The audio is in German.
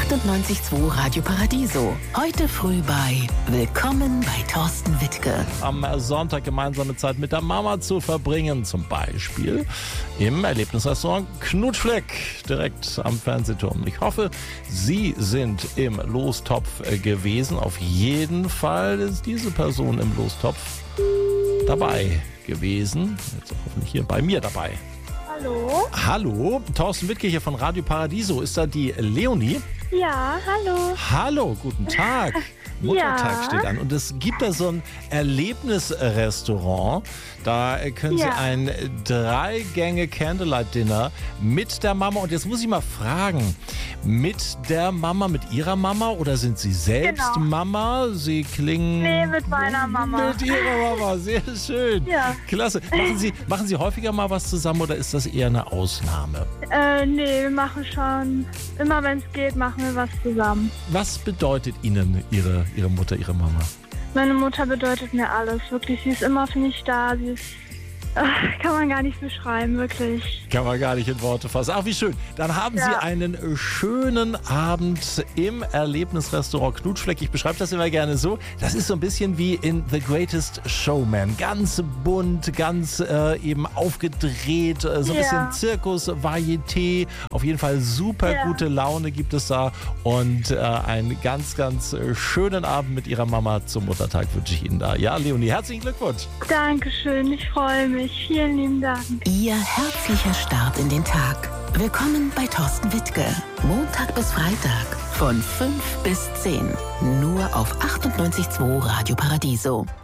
98.2 Radio Paradiso. Heute früh bei Willkommen bei Thorsten Wittke. Am Sonntag gemeinsame Zeit mit der Mama zu verbringen. Zum Beispiel im Erlebnisrestaurant Knutschfleck, direkt am Fernsehturm. Ich hoffe, Sie sind im Lostopf gewesen. Auf jeden Fall ist diese Person im Lostopf dabei gewesen. Jetzt hoffentlich hier bei mir dabei. Hallo? Hallo, Thorsten Wittke hier von Radio Paradiso. Ist da die Leonie? Ja, hallo. Hallo, guten Tag. Muttertag steht an. Und es gibt da so ein Erlebnisrestaurant. Da können Sie ein 3-Gänge-Candlelight-Dinner mit der Mama. Und jetzt muss ich mal fragen, mit der Mama, mit Ihrer Mama oder sind Sie selbst Mama? Sie klingen... Nee, mit meiner Mama. Mit Ihrer Mama, sehr schön. Ja. Klasse. Machen Sie häufiger mal was zusammen oder ist das eher eine Ausnahme? Nee, wir machen schon, immer wenn es geht, machen wir was zusammen. Was bedeutet Ihnen Ihre Mutter, Ihre Mama? Meine Mutter bedeutet mir alles, wirklich. Sie ist immer für mich da, sie ist... kann man gar nicht beschreiben, wirklich. Kann man gar nicht in Worte fassen. Ach, wie schön. Dann haben Sie einen schönen Abend im Erlebnisrestaurant Knutschfleck. Ich beschreibe das immer gerne so. Das ist so ein bisschen wie in The Greatest Showman. Ganz bunt, ganz eben aufgedreht, so ein bisschen Zirkus, Varieté. Auf jeden Fall super gute Laune gibt es da. Und einen ganz, ganz schönen Abend mit Ihrer Mama zum Muttertag wünsche ich Ihnen da. Ja, Leonie, herzlichen Glückwunsch. Dankeschön, ich freue mich. Vielen lieben Dank. Ihr herzlicher Start in den Tag. Willkommen bei Thorsten Wittke. Montag bis Freitag von 5 bis 10. Nur auf 98.2 Radio Paradiso.